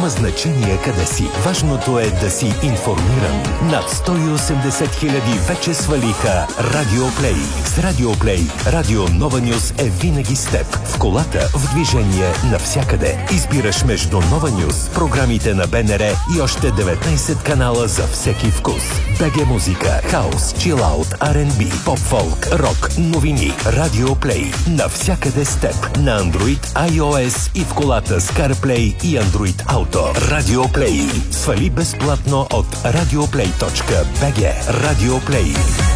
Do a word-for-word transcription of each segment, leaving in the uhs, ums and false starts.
Няма значение къде си. Важното е да си информиран. Над сто и осемдесет хиляди вече свалиха Радио Плей. С Радио Плей, Радио Нова Нюс е винаги с теб. В колата, в движение, навсякъде. Избираш между Нова Нюс, програмите на БНР и още деветнайсет канала за всеки вкус. БГ музика, хаус, чилаут, Ар енд Би, поп-фолк, рок, новини. Радио Плей. Навсякъде с теб. На Android, iOS и в колата с CarPlay и Android Auto. Радио Плей. Свали безплатно от радиоплей точка би джи. Радио Плей.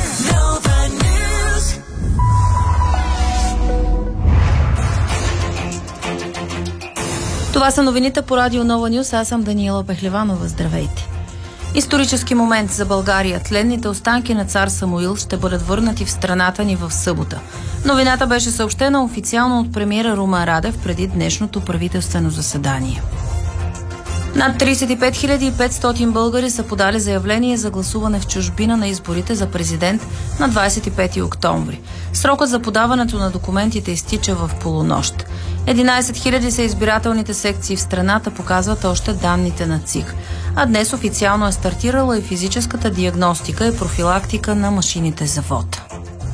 Това са новините по Радио Нова Нюс. Аз съм Даниела Пехлеванова. Здравейте! Исторически момент за България. Тленните останки на цар Самуил ще бъдат върнати в страната ни в събота. Новината беше съобщена официално от премиера Румен Радев преди днешното правителствено заседание. Над трийсет и пет хиляди и петстотин българи са подали заявление за гласуване в чужбина на изборите за президент на двадесет и пети октомври. Срокът за подаването на документите изтича в полунощ. единайсет хиляди са избирателните секции в страната, показват още данните на ЦИК. А днес официално е стартирала и физическата диагностика и профилактика на машините за вод.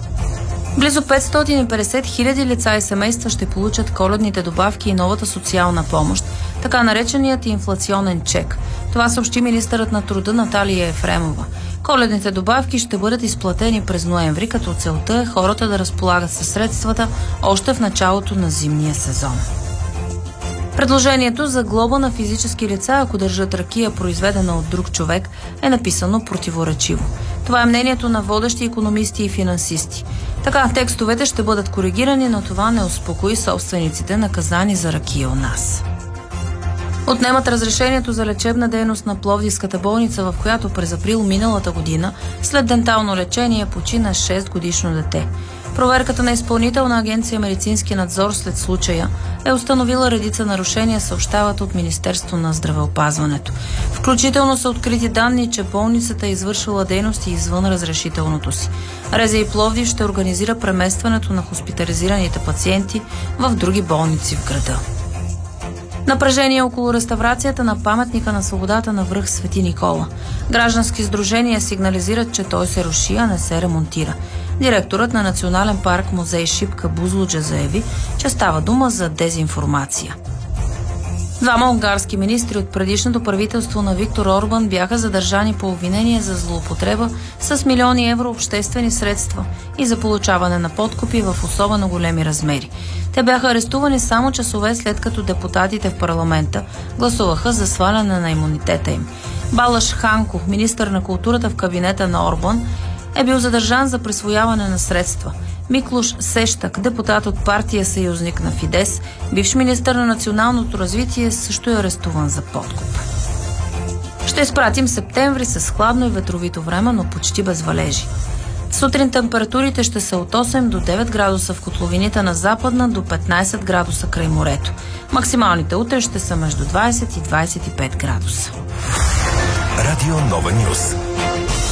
Близо петстотин и петдесет хиляди лица и семейства ще получат коледните добавки и новата социална помощ, така нареченият инфлационен чек. Това съобщи министърът на труда Наталия Ефремова. Коледните добавки ще бъдат изплатени през ноември, като целта е хората да разполагат със средствата още в началото на зимния сезон. Предложението за глоба на физически лица, ако държат ракия, произведена от друг човек, е написано противоречиво. Това е мнението на водещи икономисти и финансисти. Така, текстовете ще бъдат коригирани, но това не успокои собствениците, наказани за ракия у нас. Отнемат разрешението за лечебна дейност на Пловдивската болница, в която през април миналата година след дентално лечение почина шестгодишно дете. Проверката на Изпълнителна агенция медицински надзор след случая е установила редица нарушения, съобщават от Министерство на здравеопазването. Включително са открити данни, че болницата е извършила дейности извън разрешителното си. РЗИ Пловдив ще организира преместването на хоспитализираните пациенти в други болници в града. Напрежение около реставрацията на паметника на свободата на връх Свети Никола. Граждански сдружения сигнализират, че той се руши, а не се ремонтира. Директорът на Национален парк музей Шипка Бузлуджа заяви, че става дума за дезинформация. Двама унгарски министри от предишното правителство на Виктор Орбан бяха задържани по обвинение за злоупотреба с милиони евро обществени средства и за получаване на подкупи в особено големи размери. Те бяха арестувани само часове след като депутатите в парламента гласуваха за сваляне на имунитета им. Балаш Ханко, министър на културата в кабинета на Орбан, е бил задържан за присвояване на средства. Миклош Сещак, депутат от партия съюзник на Фидес, бивш министър на националното развитие, също е арестуван за подкуп. Ще изпратим септември с хладно и ветровито време, но почти без валежи. Сутрин температурите ще са от осем до девет градуса в котловините на Западна, до петнайсет градуса край морето. Максималните утре ще са между двайсет и двайсет и пет градуса. Радио Нова Нюс.